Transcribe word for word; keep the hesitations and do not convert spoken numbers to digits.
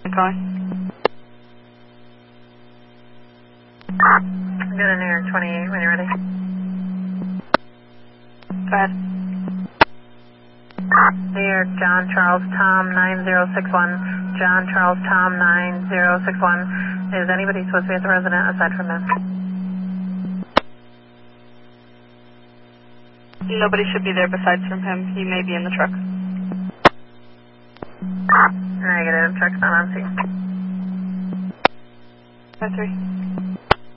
Calling. Go to New York twenty-eight when you're ready. Go ahead. New York, John Charles Tom nine zero six one. John Charles Tom nine zero six one. Is anybody supposed to be at the resident aside from him? Nobody should be there besides from him. He may be in the truck. Negative. Truck's not on scene. five three.